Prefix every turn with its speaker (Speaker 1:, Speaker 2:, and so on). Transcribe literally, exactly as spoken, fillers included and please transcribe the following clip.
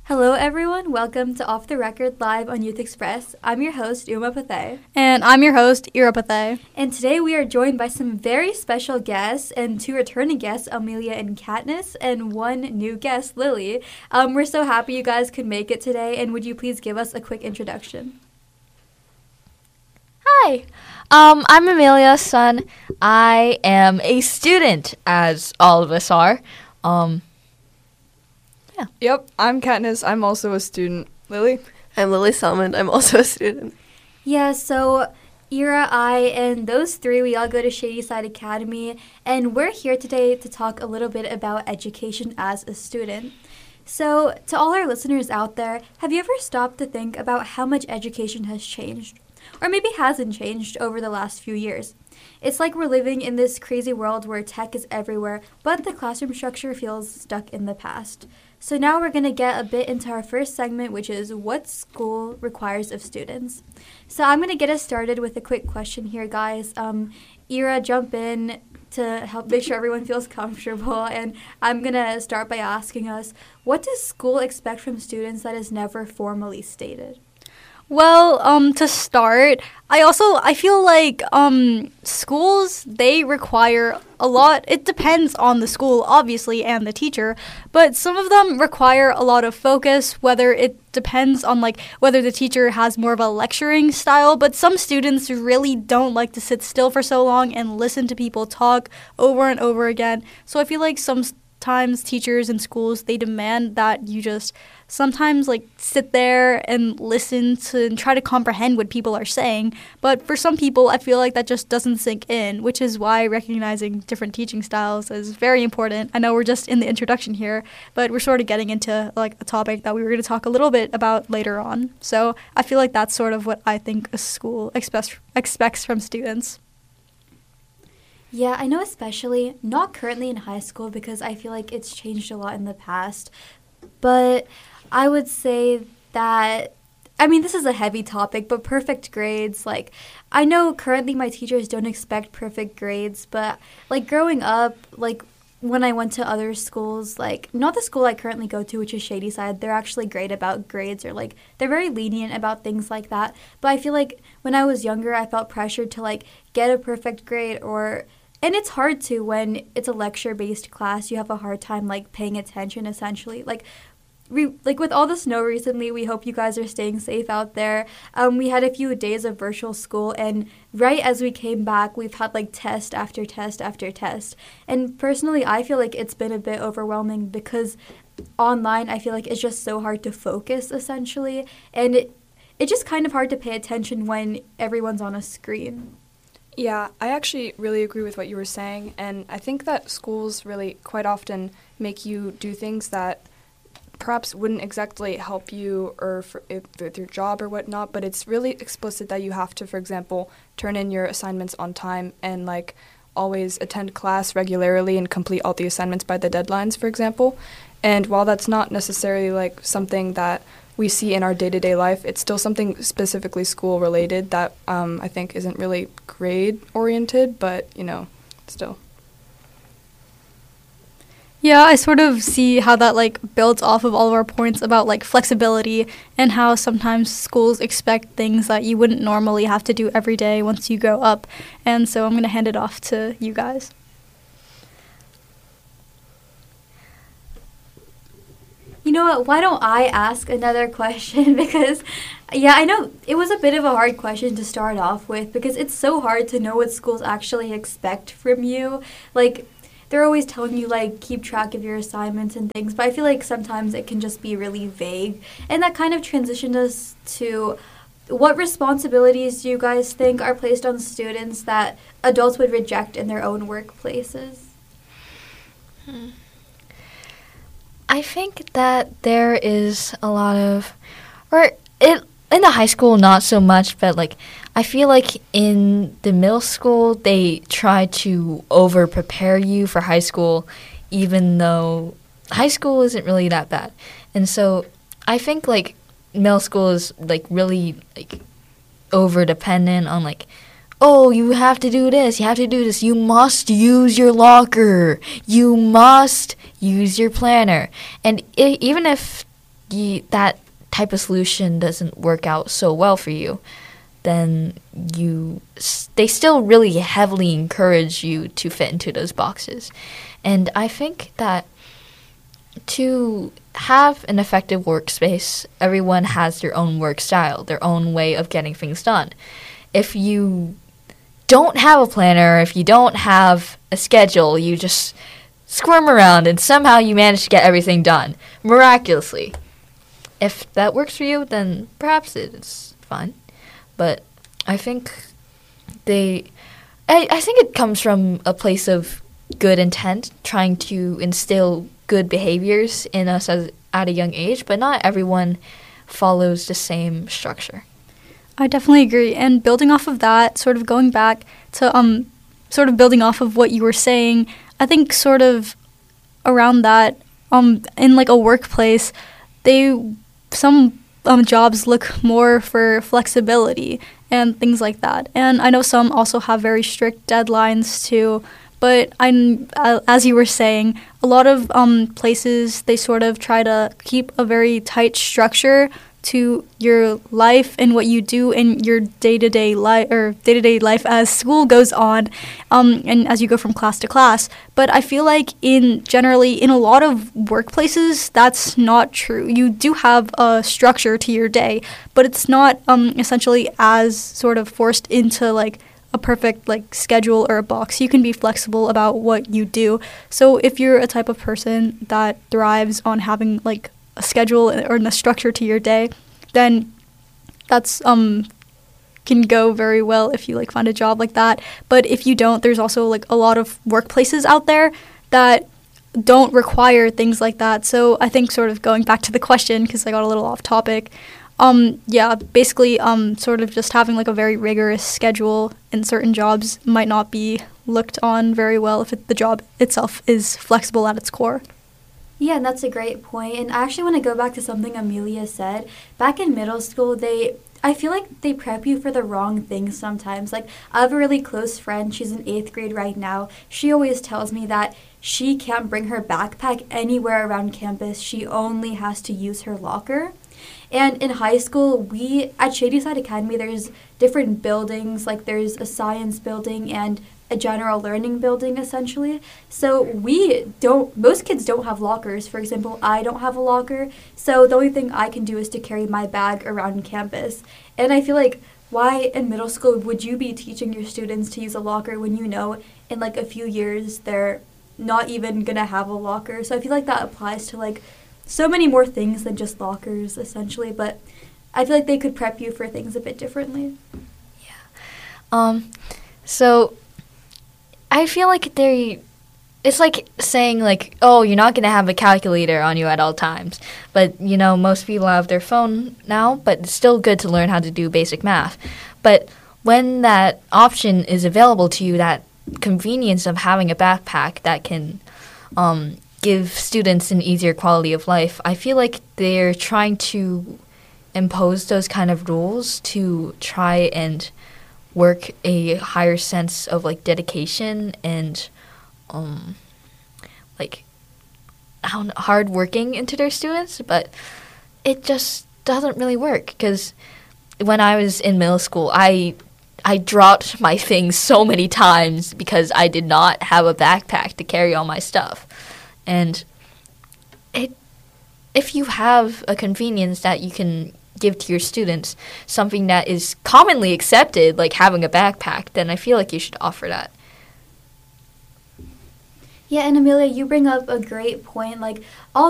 Speaker 1: Hello, everyone. Welcome to Off the Record Live on Youth Express. I'm your host, Uma Pathay.
Speaker 2: And I'm your host, Ira Pathay.
Speaker 1: And today we are joined by some very special guests and two returning guests, Amelia and Katniss, and one new guest, Lily. Um, we're so happy you guys could make it today, and would you please give us a quick introduction?
Speaker 3: Hi, um, I'm Amelia Sun. I am a student, as all of us are. Um,
Speaker 4: yeah. Yep, I'm Katniss. I'm also a student. Lily?
Speaker 5: I'm Lily Selman. I'm also a student.
Speaker 1: Yeah, so Ira, I, and those three, we all go to Shadyside Academy, and we're here today to talk a little bit about education as a student. So, to all our listeners out there, have you ever stopped to think about how much education has changed? Or maybe hasn't changed over the last few years? It's like we're living in this crazy world where tech is everywhere, but the classroom structure feels stuck in the past. So now we're going to get a bit into our first segment, which is what school requires of students. So I'm going to get us started with a quick question here, guys. Um, Ira, jump in to help make sure everyone feels comfortable. And I'm going to start by asking us, what does school expect from students that is never formally stated?
Speaker 2: Well, um, to start, I also, I feel like um, schools, they require a lot. It depends on the school, obviously, and the teacher, but some of them require a lot of focus, whether it depends on, like, whether the teacher has more of a lecturing style, but some students really don't like to sit still for so long and listen to people talk over and over again. So I feel like sometimes teachers and schools, they demand that you just sometimes like sit there and listen to and try to comprehend what people are saying. But for some people, I feel like that just doesn't sink in, which is why recognizing different teaching styles is very important. I know we're just in the introduction here, but we're sort of getting into like a topic that we were going to talk a little bit about later on. So I feel like that's sort of what I think a school expects expects from students.
Speaker 1: Yeah, I know, especially not currently in high school because I feel like it's changed a lot in the past. But I would say that, I mean, this is a heavy topic, but perfect grades, like, I know currently my teachers don't expect perfect grades, but, like, growing up, like, when I went to other schools, like, not the school I currently go to, which is Shadyside, they're actually great about grades, or, like, they're very lenient about things like that, but I feel like when I was younger, I felt pressured to, like, get a perfect grade, or, and it's hard to when it's a lecture-based class, you have a hard time, like, paying attention, essentially, like, We, like with all the snow recently, we hope you guys are staying safe out there. Um, we had a few days of virtual school, and right as we came back, we've had like test after test after test. And personally, I feel like it's been a bit overwhelming because online, I feel like it's just so hard to focus, essentially. And it, it's just kind of hard to pay attention when everyone's on a screen.
Speaker 4: Yeah, I actually really agree with what you were saying. And I think that schools really quite often make you do things that perhaps wouldn't exactly help you or for, if, with your job or whatnot, but it's really explicit that you have to, for example, turn in your assignments on time and, like, always attend class regularly and complete all the assignments by the deadlines, for example. And while that's not necessarily, like, something that we see in our day-to-day life, it's still something specifically school-related that um, I think isn't really grade-oriented, but, you know, still.
Speaker 2: Yeah, I sort of see how that, like, builds off of all of our points about, like, flexibility and how sometimes schools expect things that you wouldn't normally have to do every day once you grow up. And so I'm going to hand it off to you guys.
Speaker 1: You know what, why don't I ask another question? Because, yeah, I know it was a bit of a hard question to start off with because it's so hard to know what schools actually expect from you. Like, they're always telling you, like, keep track of your assignments and things, but I feel like sometimes it can just be really vague. And that kind of transitioned us to what responsibilities do you guys think are placed on students that adults would reject in their own workplaces?
Speaker 3: Hmm. I think that there is a lot of, or it in the high school, not so much, but, like, I feel like in the middle school, they try to over-prepare you for high school, even though high school isn't really that bad. And so I think, like, middle school is, like, really, like, over-dependent on, like, oh, you have to do this, you have to do this, you must use your locker, you must use your planner. And I- even if you, that type of solution doesn't work out so well for you, then you they still really heavily encourage you to fit into those boxes. And I think that to have an effective workspace, everyone has their own work style, their own way of getting things done. If you don't have a planner, if you don't have a schedule, you just squirm around and somehow you manage to get everything done miraculously. If that works for you, then perhaps it's fine. But I think they, I, I think it comes from a place of good intent, trying to instill good behaviors in us as, at a young age, but not everyone follows the same structure.
Speaker 2: I definitely agree. And building off of that, sort of going back to um, sort of building off of what you were saying, I think sort of around that, um, in like a workplace, they some um, jobs look more for flexibility and things like that. And I know some also have very strict deadlines too. But I'm, uh, as you were saying, a lot of um, places, they sort of try to keep a very tight structure to your life and what you do in your day-to-day life or day-to-day life as school goes on, um, and as you go from class to class. But I feel like in generally in a lot of workplaces, that's not true. You do have a structure to your day, but it's not um, essentially as sort of forced into like a perfect like schedule or a box. You can be flexible about what you do. So if you're a type of person that thrives on having like a schedule or a structure to your day, then that's um can go very well if you like find a job like that. But if you don't, there's also like a lot of workplaces out there that don't require things like that. So I think sort of going back to the question, because I got a little off topic, Um, yeah, basically, um, sort of just having like a very rigorous schedule in certain jobs might not be looked on very well if it, the job itself is flexible at its core.
Speaker 1: Yeah, and that's a great point. And I actually want to go back to something Amelia said. Back in middle school, they, I feel like they prep you for the wrong things sometimes. Like, I have a really close friend. She's in eighth grade right now. She always tells me that she can't bring her backpack anywhere around campus. She only has to use her locker. And in high school, we, at Shadyside Academy, there's different buildings, like there's a science building and a general learning building, essentially. So we don't, most kids don't have lockers. For example, I don't have a locker. So the only thing I can do is to carry my bag around campus. And I feel like, why in middle school would you be teaching your students to use a locker when you know in like a few years they're not even going to have a locker? So I feel like that applies to like so many more things than just lockers, essentially, but I feel like they could prep you for things a bit differently.
Speaker 3: Yeah. Um, so I feel like they, it's like saying like, oh, you're not going to have a calculator on you at all times. But, you know, most people have their phone now, but it's still good to learn how to do basic math. But when that option is available to you, that convenience of having a backpack that can um, give students an easier quality of life, I feel like they're trying to impose those kind of rules to try and work a higher sense of like dedication and um like hard working into their students, but it just doesn't really work. Because when I was in middle school, I I dropped my things so many times because I did not have a backpack to carry all my stuff. And it, if you have a convenience that you can give to your students, something that is commonly accepted, like having a backpack, then I feel like you should offer that.
Speaker 1: Yeah, and Amelia, you bring up a great point. Like, all